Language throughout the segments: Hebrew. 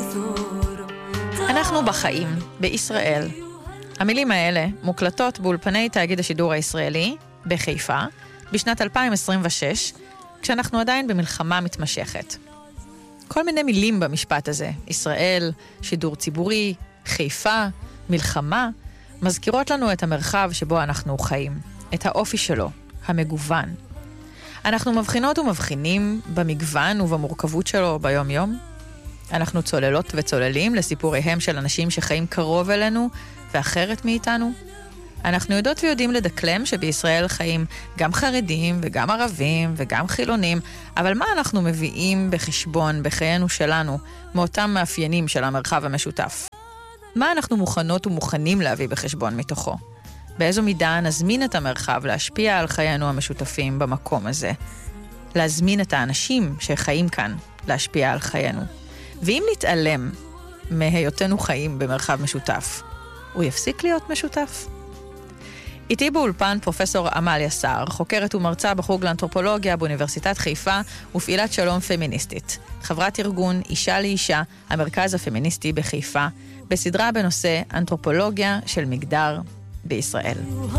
אנחנו בחיים, בישראל. המילים האלה מוקלטות באולפני תאגיד השידור הישראלי, בחיפה, בשנת 2026, כשאנחנו עדיין במלחמה מתמשכת. כל מיני מילים במשפט הזה, ישראל, שידור ציבורי, חיפה, מלחמה, מזכירות לנו את המרחב שבו אנחנו חיים, את האופי שלו, המגוון. אנחנו מבחינות ומבחינים במגוון ובמורכבות שלו ביום-יום. אנחנו צוללות וצוללים לסיפוריהם של אנשים שחיים קרוב אלינו ואחרת מאיתנו. אנחנו יודעות ויודעים לדקלם שבישראל חיים גם חרדים וגם ערבים וגם חילונים, אבל מה אנחנו מביאים בחשבון בחיינו שלנו מאותם מאפיינים של המרחב המשותף? מה אנחנו מוכנות ומוכנים להביא בחשבון מתוכו? באיזו מידה נזמין את המרחב להשפיע על חיינו המשותפים במקום הזה? להזמין את האנשים שחיים כאן להשפיע על חיינו. ואם נתעלם מהיותנו חיים במרחב משותף, הוא יפסיק להיות משותף? איתי באולפן פרופסור עמליה סער, חוקרת ומרצה בחוג לאנתרופולוגיה באוניברסיטת חיפה ופעילת שלום פמיניסטית. חברת ארגון אישה לאישה, המרכז הפמיניסטי בחיפה, בסדרה בנושא אנתרופולוגיה של מגדר בישראל.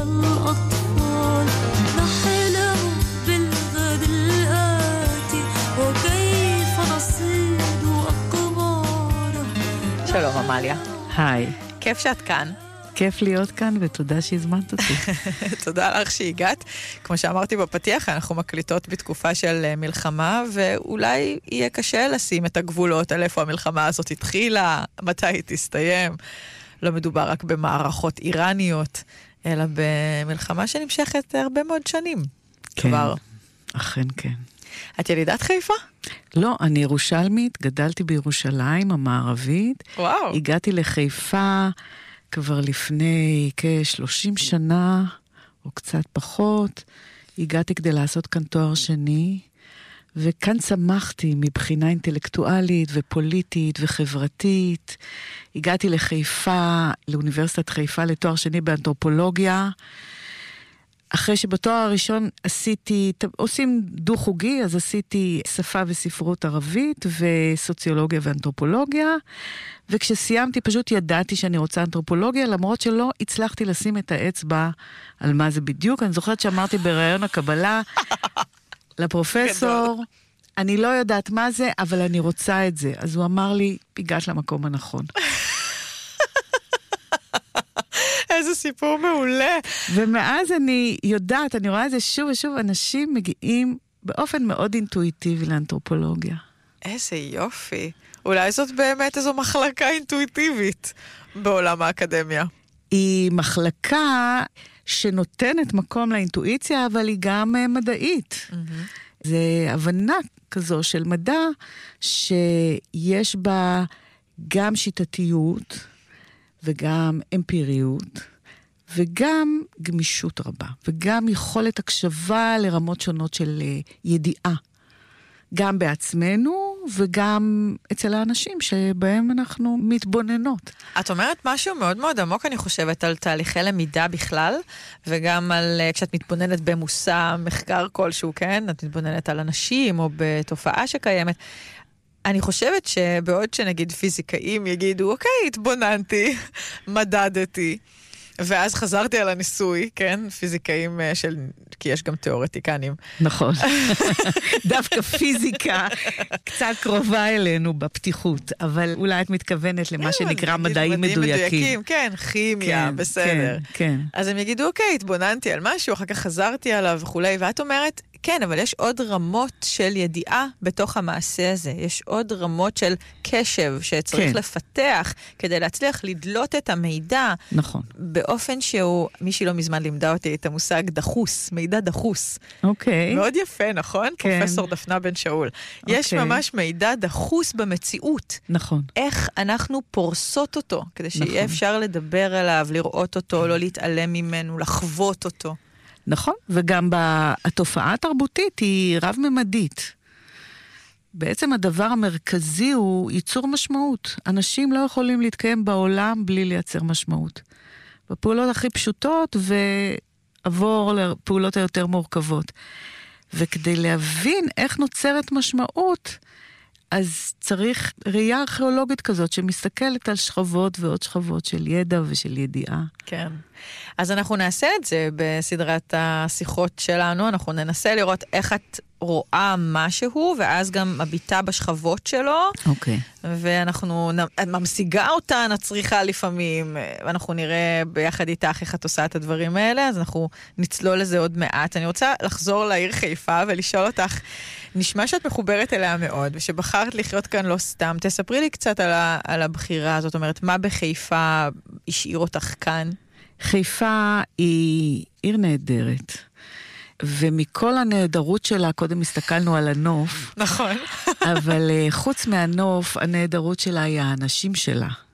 שלום עמליה. היי. כיף שאת כאן. כיף להיות כאן ותודה שהזמנת אותי. תודה לך שהגעת. כמו שאמרתי בפתיח, אנחנו מקליטות בתקופה של מלחמה, ואולי יהיה קשה לשים את הגבולות על איפה המלחמה הזאת התחילה, מתי היא תסתיים. לא מדובר רק במערכות איראניות, אלא במלחמה שנמשכת הרבה מאוד שנים. כן, כבר. אכן כן. את ילידת חיפה? לא, אני ירושלמית, גדלתי בירושלים המערבית. וואו. הגעתי לחיפה כבר לפני כ-30 שנה, או קצת פחות. הגעתי כדי לעשות כאן תואר שני, וכאן צמחתי מבחינה אינטלקטואלית ופוליטית וחברתית. הגעתי לחיפה, לאוניברסיטת חיפה, לתואר שני באנתרופולוגיה. אחרי שבתואר הראשון עושים דו-חוגי, אז עשיתי שפה וספרות ערבית וסוציולוגיה ואנתרופולוגיה, וכשסיימתי פשוט ידעתי שאני רוצה אנתרופולוגיה, למרות שלא הצלחתי לשים את האצבע על מה זה בדיוק. אני זוכרת שאמרתי בראיון הקבלה לפרופסור, אני לא יודעת מה זה, אבל אני רוצה את זה. אז הוא אמר לי, הגעת למקום הנכון. איזה סיפור מעולה. ומאז אני יודעת, אני רואה את זה שוב ושוב, אנשים מגיעים באופן מאוד אינטואיטיבי לאנתרופולוגיה. איזה יופי. אולי זאת באמת איזו מחלקה אינטואיטיבית בעולם האקדמיה. היא מחלקה שנותנת מקום לאינטואיציה, אבל היא גם מדעית. זה הבנה כזו של מדע, שיש בה גם שיטתיות, וגם אמפיריות, וגם גמישות רבה, וגם יכולת הקשבה לרמות שונות של ידיעה, גם בעצמנו, וגם אצל האנשים שבהם אנחנו מתבוננות. את אומרת משהו מאוד מאוד עמוק, אני חושבת, על תהליכי למידה בכלל, וגם על, כשאת מתבוננת במושא מחקר כלשהו, כן? את מתבוננת על אנשים, או בתופעה שקיימת. אני חושבת שבעוד שנגיד פיזיקאים יגידו, אוקיי, התבוננתי, מדדתי, ואז חזרתי על הניסוי, כן? פיזיקאים של, כי יש גם תיאורטיקנים. נכון. דווקא פיזיקה קצת קרובה אלינו בפתיחות, אבל אולי את מתכוונת למה שנקרא מדעים מדויקים. כן, כימיה, בסדר. כן. אז הם יגידו, אוקיי, התבוננתי על משהו, אחר כך חזרתי עליו וכולי, ואת אומרת, כן, אבל יש עוד רמות של ידיעה בתוך המעשה הזה. יש עוד רמות של קשב שצריך לפתח כדי להצליח לדלות את המידע. נכון. באופן שהוא, מישהי לא מזמן לימדה אותי את המושג דחוס, מידע דחוס. אוקיי. מאוד יפה, נכון? כן. פרופסור דפנה בן שאול. יש ממש מידע דחוס במציאות. נכון. איך אנחנו פורסות אותו, כדי שיהיה אפשר לדבר עליו, לראות אותו, לא להתעלם ממנו, לחוות אותו. נכון, וגם התופעה התרבותית היא רב-ממדית. בעצם הדבר המרכזי הוא ייצור משמעות. אנשים לא יכולים להתקיים בעולם בלי לייצר משמעות. בפעולות הכי פשוטות ועבור לפעולות היותר מורכבות. וכדי להבין איך נוצרת משמעות, אז צריך ראייה ארכיאולוגית כזאת, שמסתכלת על שכבות ועוד שכבות של ידע ושל ידיעה. כן. אז אנחנו נעשה את זה בסדרת השיחות שלנו, אנחנו ננסה לראות איך את רואה משהו, ואז גם מביטה בשכבות שלו. אוקיי. ואנחנו ממשיגה אותן, הצריכה לפעמים, ואנחנו נראה ביחד איתך איך את עושה את הדברים האלה, אז אנחנו נצלול לזה עוד מעט. אני רוצה לחזור לעיר חיפה ולשאול אותך, נשמע שאת מחוברת אליה מאוד, ושבחרת לחיות כאן לא סתם. תספרי לי קצת על הבחירה, זאת אומרת, מה בחיפה השאיר אותך כאן? חיפה היא עיר נהדרת, ומכל הנהדרות שלה, קודם הסתכלנו על הנוף. נכון. אבל חוץ מהנוף, הנהדרות שלה היא האנשים שלה.